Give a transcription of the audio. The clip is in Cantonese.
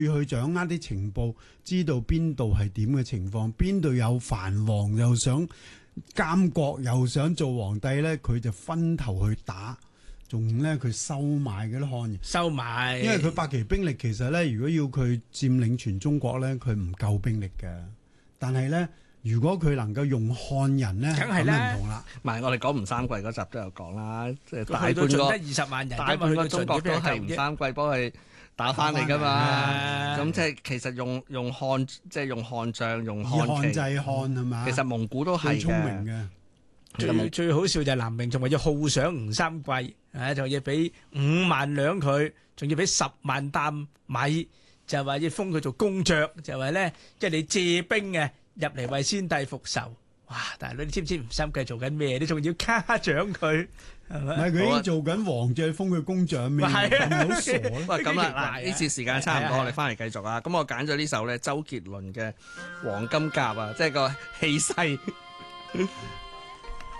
要去掌握啲情報，知道邊度係點嘅情況，邊度有藩王又想監國又想做皇帝咧，佢就分頭去打，仲咧佢收買嗰啲漢人， 收買， 因為佢八旗兵力其實咧，如果要佢佔領全中國咧，佢唔夠兵力嘅。但係咧，如果佢能夠用漢人咧， 梗係啦咁就唔同啦。 唔係我哋講吳三桂嗰集都有講啦，即係大去到盡半個得20萬人， 大半個中國都係吳三桂幫佢打翻嚟噶嘛。咁即係其實用漢即係用漢將用以漢旗， 漢制漢係嘛？ 其實蒙古都係最聰明嘅。 嘅。 最好笑就係南明仲話要犒賞吳三桂，仲要俾5萬兩佢，仲要俾10萬擔米，就話要封佢做公爵，就話咧即係你借兵嘅入嚟為先帝復仇。哇！大佬你知唔知吳三桂做緊咩？你仲要嘉獎佢，係唔咪？ 係佢已經做緊皇帝，封佢公爵咩？ 係啊係咪好傻咧？ 喂，咁啦， 奇怪啊嗱呢次時間差唔多， 係啊我哋翻嚟繼續啊。咁我揀咗呢首咧，周杰倫嘅《黃金甲》啊，即係個氣勢。